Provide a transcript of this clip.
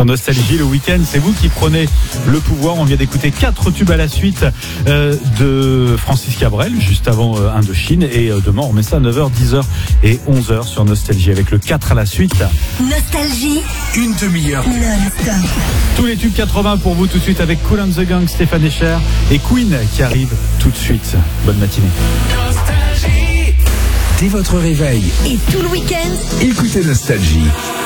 sur Nostalgie. Le week-end, c'est vous qui prenez le pouvoir. On vient d'écouter 4 tubes à la suite de Francis Cabrel, juste avant Indochine. Et demain, on remet ça à 9h, 10h et 11h sur Nostalgie avec le 4 à la suite. Nostalgie. Une demi-heure. Non-stop. Tous les tubes 80 pour vous tout de suite avec Kool and the Gang, Stéphane Escher et Queen qui arrive tout de suite. Bonne matinée. Dès votre réveil, Et tout le week-end, écoutez Nostalgie.